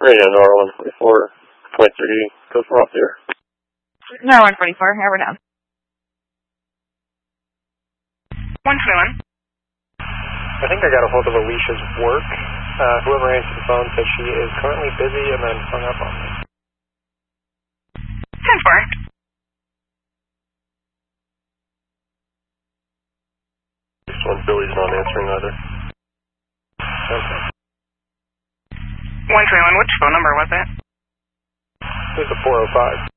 Radio Nor 144.3, go from off there. Nor 144, we're down. 121. I think I got a hold of Alicia's work. Whoever answered the phone said she is currently busy and then hung up on me. 10-4. This one, Billy's not answering either. Okay. 121, which phone number was it? It was a 405.